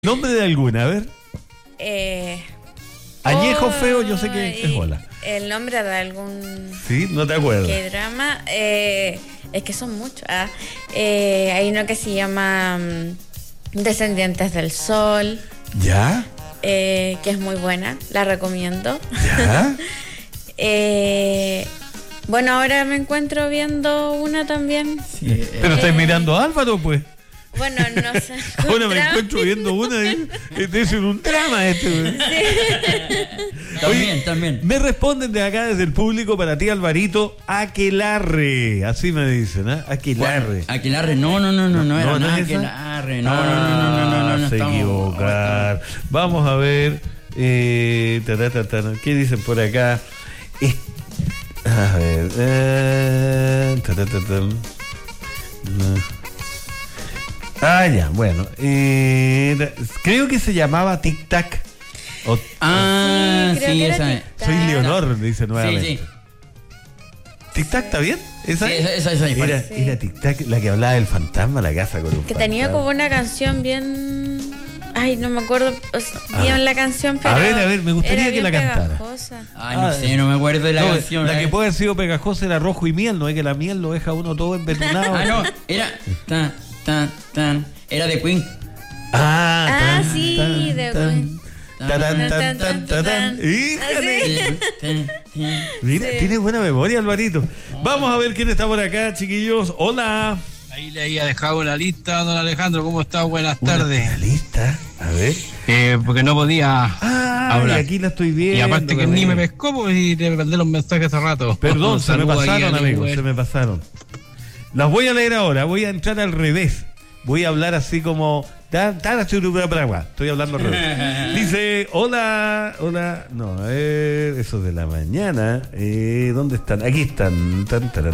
Nombre de alguna, a ver. Añejo feo, yo sé que es bola. El nombre de algún... Sí, no te acuerdas. ¿Qué drama? Es que son muchos. Hay uno que se llama Descendientes del Sol. ¿Ya? Que es muy buena, la recomiendo. ¿Ya? Bueno, ahora me encuentro viendo una también. Sí, pero estás mirando a Álvaro, pues. Bueno, no sé. Ahora me encuentro viendo una de un drama este. Sí. También. Me responden de acá desde el público para ti, Alvarito, Aquelarre, así me dicen, ¿eh? Aquelarre. Bueno, Aquelarre, no era nada Aquelarre, no, se equivocar. Vamos a ver, ¿qué dicen por acá? A ver, ya, bueno. Creo que se llamaba Tic Tac. Sí, esa es. Soy Leonor, dice nuevamente. Sí. ¿Tic Tac está bien? ¿Esa? Sí, esa Era Tic Tac la que hablaba del fantasma, la casa con un que fantasma. tenía como una canción bien... Ay, no me acuerdo bien la canción, pero... A ver, me gustaría que la cantara. Ay, no sé, no me acuerdo de la canción. La que puede haber sido pegajosa era Rojo y Miel, ¿no es que la miel lo deja uno todo envenenado? No, era... Era de Queen. Sí, de Queen. ¡Híjale! Mira, tiene buena memoria, Alvarito. Vamos a ver quién está por acá, chiquillos. Hola. Ahí le había dejado la lista, don Alejandro. ¿Cómo está? Buenas tardes. ¿La lista? A ver. Porque no podía hablar. Y aquí la estoy viendo. Y aparte que ni me pescó, pues, y le mandé los mensajes hace rato. Perdón, se me pasaron, amigos, se me pasaron. Las voy a leer ahora, voy a entrar al revés. Voy a hablar así como... Estoy hablando al revés. Dice, hola. No, a ver, eso de la mañana. ¿Dónde están? Aquí están.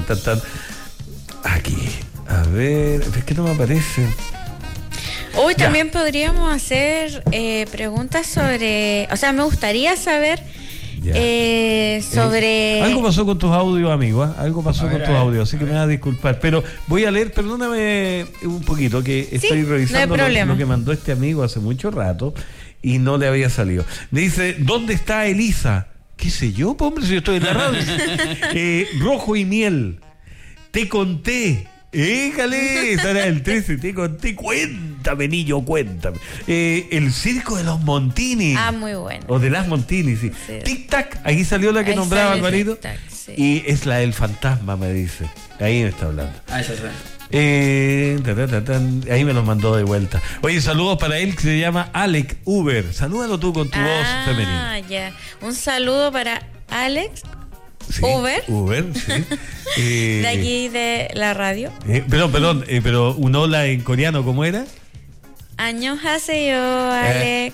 Aquí. A ver, es que no me aparece. Hoy también podríamos hacer preguntas sobre... O sea, me gustaría saber sobre... algo pasó con tus audios, amigo. Algo pasó con tus audios, así que me vas a disculpar. Pero voy a leer, perdóname un poquito, que estoy revisando lo que mandó este amigo hace mucho rato y no le había salido. Me dice, ¿dónde está Elisa? ¿Qué sé yo, hombre, si yo estoy en la radio? Rojo y Miel. Te conté. Éjale, esa era el 13, te conté, cuéntame, niño, cuéntame. El circo de los Montini. Muy bueno. O de las Montini, sí. Tic Tac, aquí salió la que nombraba Alvarito. Sí. Y es la del fantasma, me dice. Ahí me está hablando. Esa es. Ahí me lo mandó de vuelta. Oye, saludos para él que se llama Alec Uber. Salúdalo tú con tu voz femenina. Ya. Un saludo para Alex. Sí, Uber, sí. de aquí de la radio. Pero un hola en coreano, ¿cómo era? Annyeonghaseyo, Alec.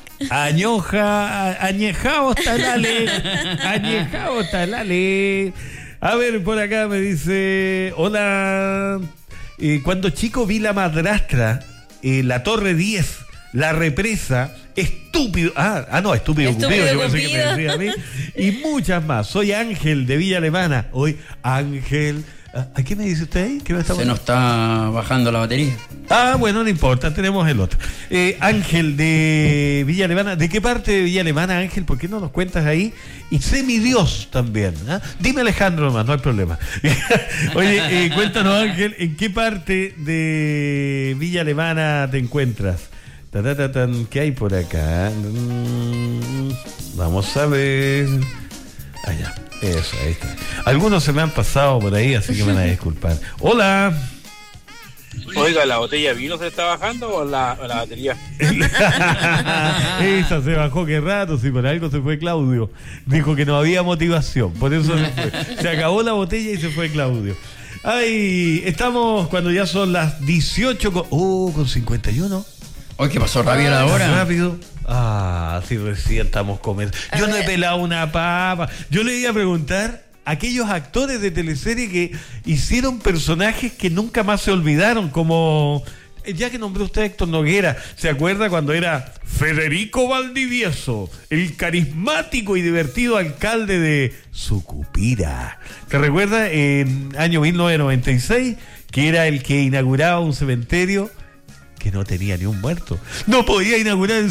Añejao talale. Añejao talale. A ver, por acá me dice, hola. Cuando chico vi La Madrastra, La Torre 10, La Represa, Estúpido. Estúpido Cupido, yo pensé que me decía a mí. Y muchas más. Soy Ángel de Villa Alemana. Hoy, Ángel. ¿A qué me dice usted ahí? ¿Qué me está Se nos está bajando la batería. Bueno, no importa, tenemos el otro. Ángel de Villa Alemana. ¿De qué parte de Villa Alemana, Ángel? ¿Por qué no nos cuentas ahí? Y Semidios también. Dime, Alejandro, nomás, no hay problema. Oye, cuéntanos, Ángel, ¿en qué parte de Villa Alemana te encuentras? ¿Qué hay por acá? Vamos a ver. Allá, eso, ahí está. Algunos se me han pasado por ahí, así que me van a disculpar. Hola. Oiga, ¿la botella de vino se está bajando o la batería? Esa se bajó, qué rato, si por algo se fue Claudio. Dijo que no había motivación, por eso se fue. Se acabó la botella y se fue Claudio. Ay, estamos cuando ya son las 18 con 51. Hoy que pasó rápido la hora. Rápido. Sí, recién estamos comiendo. Yo no he pelado una papa. Yo le iba a preguntar a aquellos actores de teleserie que hicieron personajes que nunca más se olvidaron, como, ya que nombró usted a Héctor Noguera, ¿se acuerda cuando era Federico Valdivieso, el carismático y divertido alcalde de Sucupira? ¿Te recuerda en año 1996 que era el que inauguraba un cementerio que no tenía ni un muerto. No podía inaugurar